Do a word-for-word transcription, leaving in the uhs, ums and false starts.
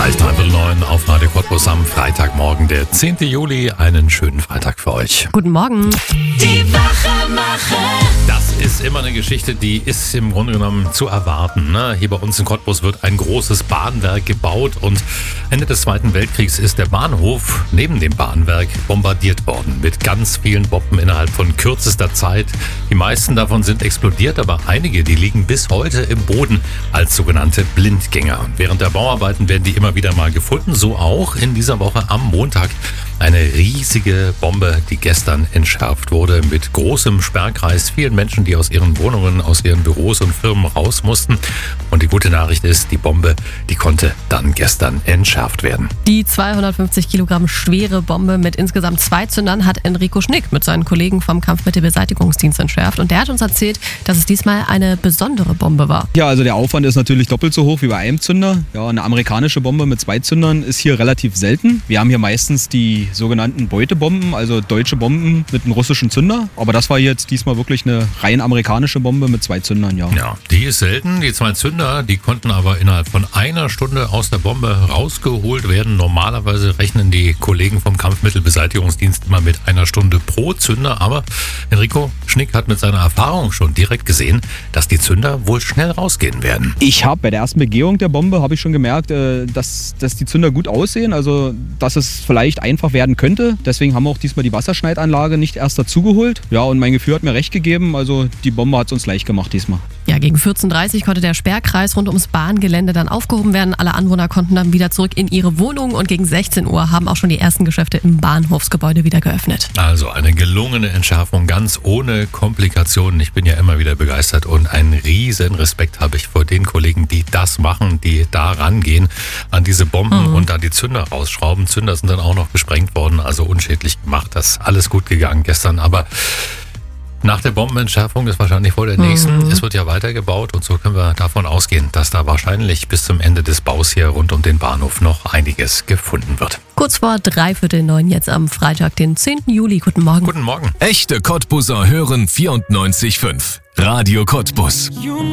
Gleich dreiviertel neun auf Radio Cottbus am Freitagmorgen, der zehnten Juli. Einen schönen Freitag für euch. Guten Morgen. Die Wachemacher. Das ist immer eine Geschichte, die ist im Grunde genommen zu erwarten. Ne? Hier bei uns in Cottbus wird ein großes Bahnwerk gebaut und Ende des Zweiten Weltkriegs ist der Bahnhof neben dem Bahnwerk bombardiert worden mit ganz vielen Bomben innerhalb von kürzester Zeit. Die meisten davon sind explodiert, aber einige, die liegen bis heute im Boden als sogenannte Blindgänger. Und während der Bauarbeiten werden die immer wieder mal gefunden, so auch in dieser Woche am Montag. Eine riesige Bombe, die gestern entschärft wurde mit großem Sperrkreis, vielen Menschen, die aus ihren Wohnungen, aus ihren Büros und Firmen raus mussten. Und die gute Nachricht ist, die Bombe, die konnte dann gestern entschärft werden. Die zweihundertfünfzig Kilogramm schwere Bombe mit insgesamt zwei Zündern hat Enrico Schnick mit seinen Kollegen vom Kampfmittelbeseitigungsdienst entschärft. Und der hat uns erzählt, dass es diesmal eine besondere Bombe war. Ja, also der Aufwand ist natürlich doppelt so hoch wie bei einem Zünder. Ja, eine amerikanische Bombe mit zwei Zündern ist hier relativ selten. Wir haben hier meistens die sogenannten Beutebomben, also deutsche Bomben mit einem russischen Zünder. Aber das war jetzt diesmal wirklich eine rein amerikanische Bombe mit zwei Zündern, ja. Ja, die ist selten. Die zwei Zünder, die konnten aber innerhalb von einer Stunde aus der Bombe rausgeholt werden. Normalerweise rechnen die Kollegen vom Kampfmittelbeseitigungsdienst immer mit einer Stunde pro Zünder. Aber Enrico Schnick hat mit seiner Erfahrung schon direkt gesehen, dass die Zünder wohl schnell rausgehen werden. Ich habe bei der ersten Begehung der Bombe habe ich schon gemerkt, äh, dass, dass die Zünder gut aussehen, also dass es vielleicht einfach werden könnte. Deswegen haben wir auch diesmal die Wasserschneidanlage nicht erst dazugeholt. Ja, und mein Gefühl hat mir recht gegeben, also die Bombe hat es uns leicht gemacht diesmal. Ja, gegen vierzehn Uhr dreißig konnte der Sperrkreis rund ums Bahngelände dann aufgehoben werden. Alle Anwohner konnten dann wieder zurück in ihre Wohnungen und gegen sechzehn Uhr haben auch schon die ersten Geschäfte im Bahnhofsgebäude wieder geöffnet. Also eine gelungene Entschärfung, ganz ohne Komplikationen. Ich bin ja immer wieder begeistert und einen riesen Respekt habe ich vor den Kollegen, die das machen, die da rangehen an diese Bomben mhm. und da die Zünder rausschrauben. Zünder sind dann auch noch gesprengt worden, also unschädlich gemacht. Das ist alles gut gegangen gestern, aber nach der Bombenentschärfung ist wahrscheinlich vor der nächsten. Mhm. Es wird ja weitergebaut und so können wir davon ausgehen, dass da wahrscheinlich bis zum Ende des Baus hier rund um den Bahnhof noch einiges gefunden wird. Kurz vor dreiviertel neun jetzt am Freitag, den zehnten Juli. Guten Morgen. Guten Morgen. Echte Cottbuser hören vierundneunzig Komma fünf. Radio Cottbus.